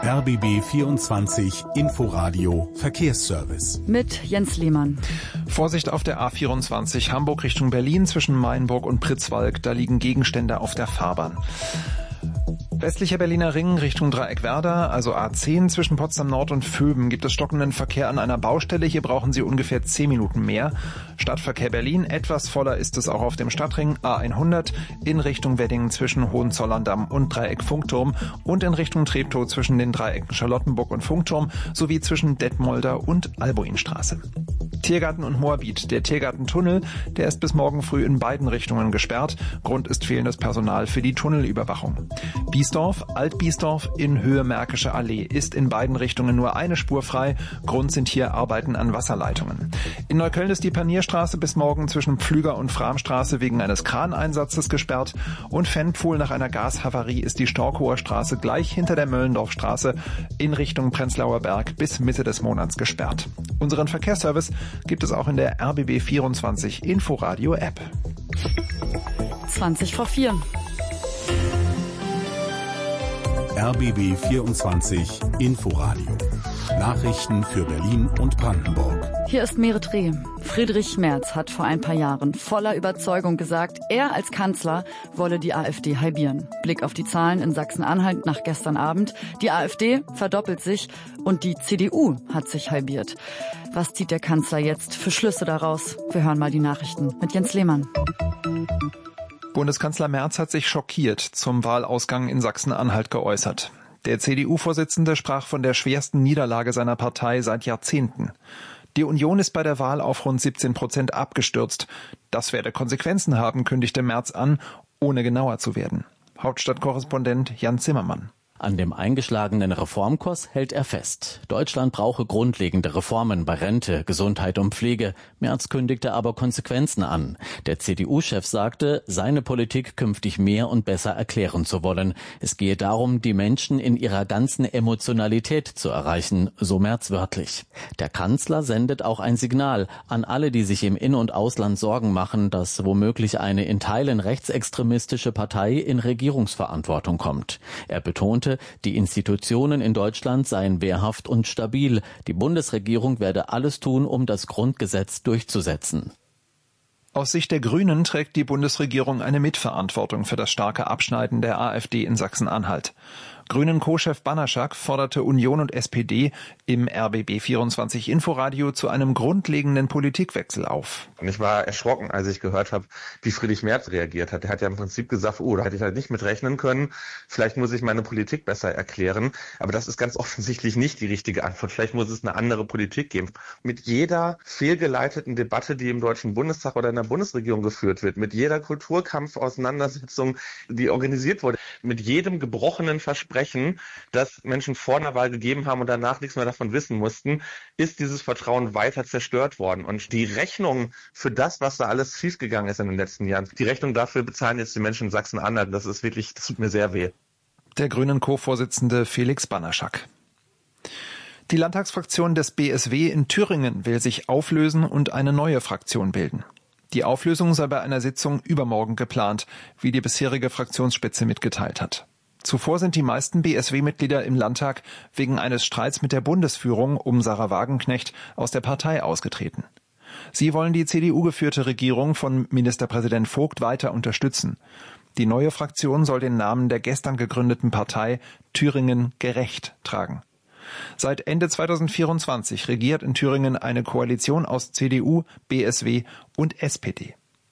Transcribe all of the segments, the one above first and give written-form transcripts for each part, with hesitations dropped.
RBB 24 Inforadio Verkehrsservice. Mit Jens Lehmann. Vorsicht auf der A24 Hamburg Richtung Berlin zwischen Mainburg und Pritzwalk. Da liegen Gegenstände auf der Fahrbahn. Westlicher Berliner Ring Richtung Dreieckwerder, also A10 zwischen Potsdam Nord und Vöben, gibt es stockenden Verkehr an einer Baustelle. Hier brauchen Sie ungefähr 10 Minuten mehr. Stadtverkehr Berlin, etwas voller ist es auch auf dem Stadtring A100 in Richtung Wedding zwischen Hohenzollern-Damm und Dreieck Funkturm und in Richtung Treptow zwischen den Dreiecken Charlottenburg und Funkturm sowie zwischen Detmolder und Albuinstraße. Tiergarten und Moabit. Der Tiergartentunnel, der ist bis morgen früh in beiden Richtungen gesperrt. Grund ist fehlendes Personal für die Tunnelüberwachung. Biesdorf, Alt-Biesdorf in Höhe Märkische Allee ist in beiden Richtungen nur eine Spur frei. Grund sind hier Arbeiten an Wasserleitungen. In Neukölln ist die Panierstraße bis morgen zwischen Pflüger und Framstraße wegen eines Kraneinsatzes gesperrt. Und Fennpfuhl nach einer Gashavarie ist die Storkower Straße gleich hinter der Möllendorfstraße in Richtung Prenzlauer Berg bis Mitte des Monats gesperrt. Unseren Verkehrsservice gibt es auch in der RBB 24 Inforadio App. 20 vor 4. RBB 24 Inforadio. Nachrichten für Berlin und Brandenburg. Hier ist Merit Reh. Friedrich Merz hat vor ein paar Jahren voller Überzeugung gesagt, er als Kanzler wolle die AfD halbieren. Blick auf die Zahlen in Sachsen-Anhalt nach gestern Abend. Die AfD verdoppelt sich und die CDU hat sich halbiert. Was zieht der Kanzler jetzt für Schlüsse daraus? Wir hören mal die Nachrichten mit Jens Lehmann. Bundeskanzler Merz hat sich schockiert zum Wahlausgang in Sachsen-Anhalt geäußert. Der CDU-Vorsitzende sprach von der schwersten Niederlage seiner Partei seit Jahrzehnten. Die Union ist bei der Wahl auf rund 17% abgestürzt. Das werde Konsequenzen haben, kündigte Merz an, ohne genauer zu werden. Hauptstadtkorrespondent Jan Zimmermann. An dem eingeschlagenen Reformkurs hält er fest. Deutschland brauche grundlegende Reformen bei Rente, Gesundheit und Pflege. Merz kündigte aber Konsequenzen an. Der CDU-Chef sagte, seine Politik künftig mehr und besser erklären zu wollen. Es gehe darum, die Menschen in ihrer ganzen Emotionalität zu erreichen, so Merz wörtlich. Der Kanzler sendet auch ein Signal an alle, die sich im In- und Ausland Sorgen machen, dass womöglich eine in Teilen rechtsextremistische Partei in Regierungsverantwortung kommt. Er betonte, die Institutionen in Deutschland seien wehrhaft und stabil. Die Bundesregierung werde alles tun, um das Grundgesetz durchzusetzen. Aus Sicht der Grünen trägt die Bundesregierung eine Mitverantwortung für das starke Abschneiden der AfD in Sachsen-Anhalt. Grünen-Co-Chef Banaschak forderte Union und SPD im RBB 24 Inforadio zu einem grundlegenden Politikwechsel auf. Und ich war erschrocken, als ich gehört habe, wie Friedrich Merz reagiert hat. Er hat ja im Prinzip gesagt, da hätte ich halt nicht mit rechnen können. Vielleicht muss ich meine Politik besser erklären. Aber das ist ganz offensichtlich nicht die richtige Antwort. Vielleicht muss es eine andere Politik geben. Mit jeder fehlgeleiteten Debatte, die im Deutschen Bundestag oder in der Bundesregierung geführt wird, mit jeder Kulturkampf-Auseinandersetzung, die organisiert wurde, mit jedem gebrochenen Versprechen, das Menschen vor einer Wahl gegeben haben und danach nichts mehr davon wissen mussten, ist dieses Vertrauen weiter zerstört worden. Und die Rechnung für das, was da alles schiefgegangen ist in den letzten Jahren, die Rechnung dafür bezahlen jetzt die Menschen in Sachsen-Anhalt. Das tut mir sehr weh. Der Grünen-Co-Vorsitzende Felix Banaschak. Die Landtagsfraktion des BSW in Thüringen will sich auflösen und eine neue Fraktion bilden. Die Auflösung sei bei einer Sitzung übermorgen geplant, wie die bisherige Fraktionsspitze mitgeteilt hat. Zuvor sind die meisten BSW-Mitglieder im Landtag wegen eines Streits mit der Bundesführung um Sarah Wagenknecht aus der Partei ausgetreten. Sie wollen die CDU-geführte Regierung von Ministerpräsident Vogt weiter unterstützen. Die neue Fraktion soll den Namen der gestern gegründeten Partei Thüringen gerecht tragen. Seit Ende 2024 regiert in Thüringen eine Koalition aus CDU, BSW und SPD.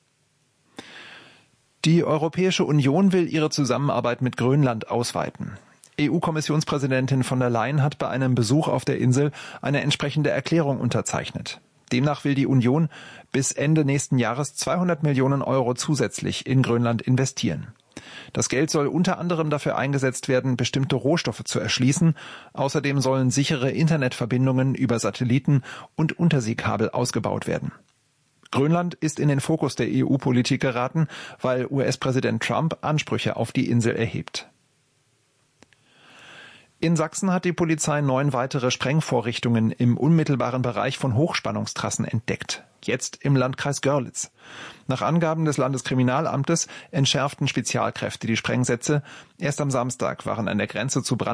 Die Europäische Union will ihre Zusammenarbeit mit Grönland ausweiten. EU-Kommissionspräsidentin von der Leyen hat bei einem Besuch auf der Insel eine entsprechende Erklärung unterzeichnet. Demnach will die Union bis Ende nächsten Jahres 200 Millionen Euro zusätzlich in Grönland investieren. Das Geld soll unter anderem dafür eingesetzt werden, bestimmte Rohstoffe zu erschließen. Außerdem sollen sichere Internetverbindungen über Satelliten und Unterseekabel ausgebaut werden. Grönland ist in den Fokus der EU-Politik geraten, weil US-Präsident Trump Ansprüche auf die Insel erhebt. In Sachsen hat die Polizei 9 weitere Sprengvorrichtungen im unmittelbaren Bereich von Hochspannungstrassen entdeckt. Jetzt im Landkreis Görlitz. Nach Angaben des Landeskriminalamtes entschärften Spezialkräfte die Sprengsätze. Erst am Samstag waren an der Grenze zu Brandenburg